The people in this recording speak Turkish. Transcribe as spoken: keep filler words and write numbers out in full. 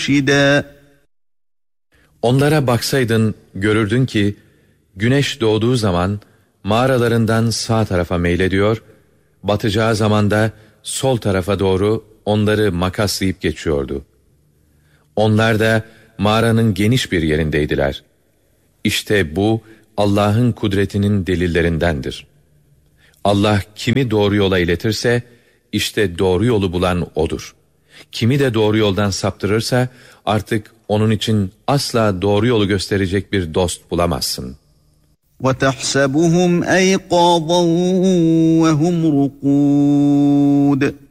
مرشدا. Onlara baksaydın görürdün ki güneş doğduğu zaman mağaralarından sağ tarafa meylediyor, batacağı zaman da sol tarafa doğru onları makaslayıp geçiyordu. Onlar da mağaranın geniş bir yerindeydiler. İşte bu Allah'ın kudretinin delillerindendir. Allah kimi doğru yola iletirse işte doğru yolu bulan O'dur. Kimi de doğru yoldan saptırırsa artık onun için asla doğru yolu gösterecek bir dost bulamazsın. وَتَحْسَبُهُمْ أَيْقَاظًا وَهُمْ رُقُودٌ